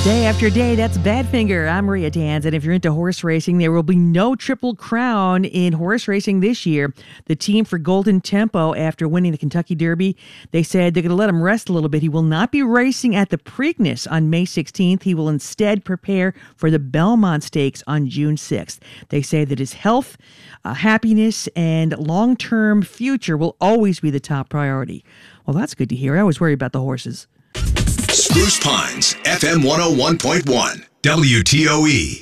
Day after day, that's Badfinger. I'm Maria Danz, and if you're into horse racing, there will be no Triple Crown in horse racing this year. The team for Golden Tempo, after winning the Kentucky Derby, they said they're going to let him rest a little bit. He will not be racing at the Preakness on May 16th. He will instead prepare for the Belmont Stakes on June 6th. They say that his health, happiness, and long-term future will always be the top priority. Well, that's good to hear. I always worry about the horses. Spruce Pines, FM 101.1, WTOE.